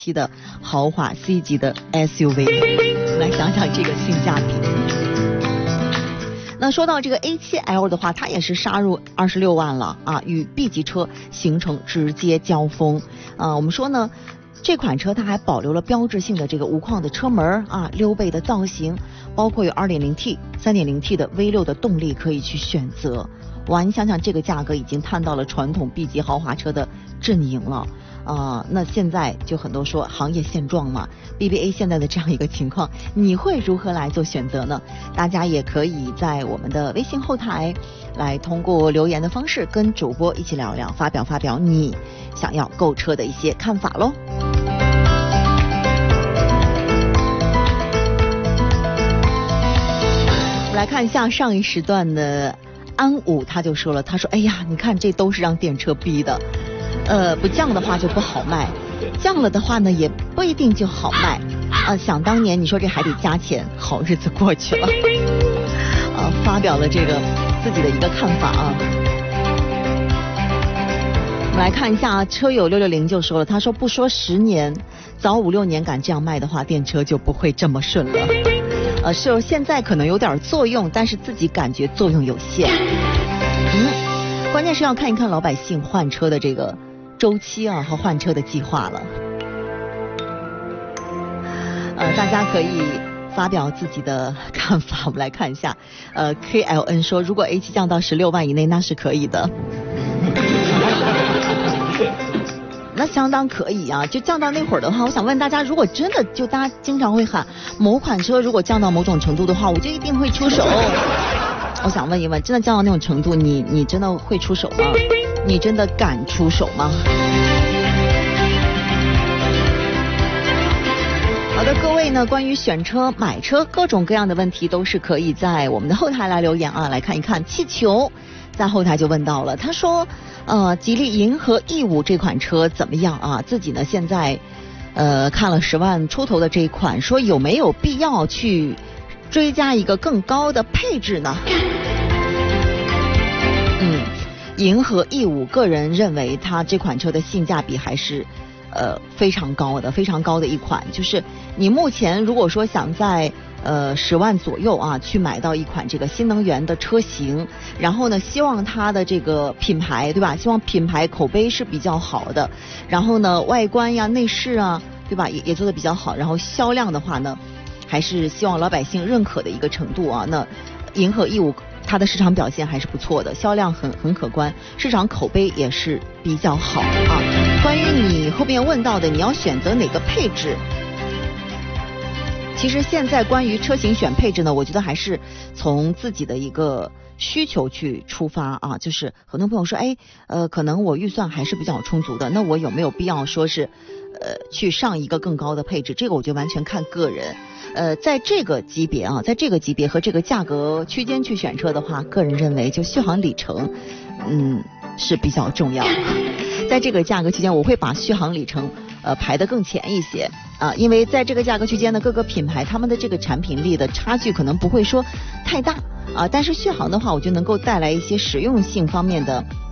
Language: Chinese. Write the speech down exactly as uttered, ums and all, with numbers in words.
期的豪华 C 级的 S U V， 来想想这个性价比。那说到这个 A 七 L 的话，它也是杀入二十六万了啊，与 B 级车形成直接交锋啊。我们说呢，这款车它还保留了标志性的这个无框的车门啊，溜背的造型，包括有 二点零 T、三点零 T 的 V 六 的动力可以去选择。哇，你想想这个价格已经探到了传统 B 级豪华车的阵营了。啊、呃，那现在就很多说行业现状嘛 ，B B A 现在的这样一个情况，你会如何来做选择呢？大家也可以在我们的微信后台来通过留言的方式跟主播一起聊聊，发表发表你想要购车的一些看法咯。我们来看一下上一时段的安武，他就说了，他说：“哎呀，你看这都是让电车逼的。”呃，不降的话就不好卖，降了的话呢也不一定就好卖啊、呃。想当年你说这还得加钱，好日子过去了，啊，发表了这个自己的一个看法啊。我们来看一下车友六六零就说了，他说不说十年，早五六年敢这样卖的话，电车就不会这么顺了。呃，是现在可能有点作用，但是自己感觉作用有限。嗯，关键是要看一看老百姓换车的这个周期啊和换车的计划了。呃，大家可以发表自己的看法，我们来看一下。呃 ，K L N 说，如果 A 七降到十六万以内，那是可以的。那相当可以啊，就降到那会儿的话，我想问大家，如果真的就大家经常会喊某款车如果降到某种程度的话，我就一定会出手。我想问一问，真的降到那种程度，你你真的会出手吗？你真的敢出手吗？好的，各位呢，关于选车、买车各种各样的问题，都是可以在我们的后台来留言啊，来看一看。气球在后台就问到了，他说，呃，吉利银河 E 五这款车怎么样啊？自己呢现在呃看了十万出头的这一款，说有没有必要去追加一个更高的配置呢？嗯，银河 E 五个人认为它这款车的性价比还是呃非常高的，非常高的一款。就是你目前如果说想在呃十万左右啊去买到一款这个新能源的车型，然后呢希望它的这个品牌对吧？希望品牌口碑是比较好的，然后呢外观呀、内饰啊对吧也也做得比较好，然后销量的话呢还是希望老百姓认可的一个程度啊。那银河 E 五它的市场表现还是不错的，销量很很可观，市场口碑也是比较好啊。关于你后面问到的你要选择哪个配置，其实现在关于车型选配置呢，我觉得还是从自己的一个需求去出发啊。就是很多朋友说，哎，呃，可能我预算还是比较充足的，那我有没有必要说是呃去上一个更高的配置？这个我觉得完全看个人。呃，在这个级别啊，在这个级别和这个价格区间去选车的话，个人认为就续航里程，嗯，是比较重要。在这个价格区间，我会把续航里程呃排得更前一些啊，因为在这个价格区间呢，各个品牌他们的这个产品力的差距可能不会说太大啊，但是续航的话，我觉得能够带来一些实用性方面的